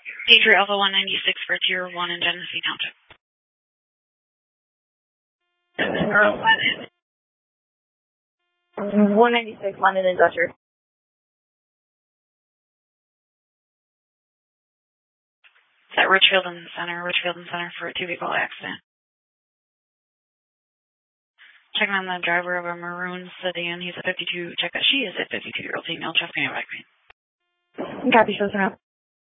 Danger Alpha 196 for Tier 1 in Genesee Township. 196 London Industrial. Is that Richfield and Center for a 2-vehicle accident. Checking on the driver of a maroon sedan. He's a 52. Check that she is a 52-year-old female. Traffic back. Copy, shows her up.